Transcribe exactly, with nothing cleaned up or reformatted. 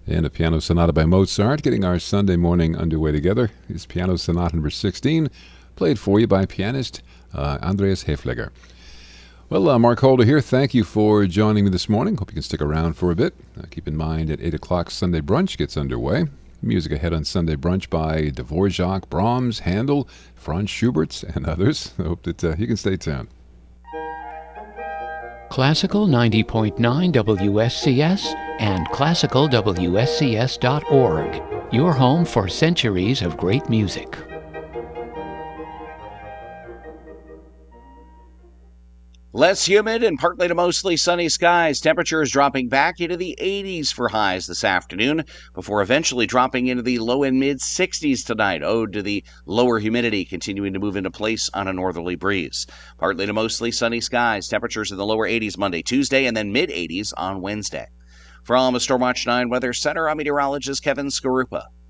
And a piano sonata by Mozart, getting our Sunday morning underway together. Is Piano Sonata number sixteen, played for you by pianist uh, Andreas Hefliger. Well, uh, Mark Holder here. Thank you for joining me this morning. Hope you can stick around for a bit. Uh, keep in mind, at eight o'clock, Sunday Brunch gets underway. Music ahead on Sunday Brunch by Dvorak, Brahms, Handel, Franz Schubert, and others. I hope that uh, you can stay tuned. Classical ninety point nine W S C S and classical W S C S dot org. Your home for centuries of great music. Less humid and partly to mostly sunny skies. Temperatures dropping back into the eighties for highs this afternoon before eventually dropping into the low and mid sixties tonight, owed to the lower humidity continuing to move into place on a northerly breeze. Partly to mostly sunny skies. Temperatures in the lower eighties Monday, Tuesday, and then mid eighties on Wednesday. From a Stormwatch nine Weather Center, I'm meteorologist Kevin Skarupa.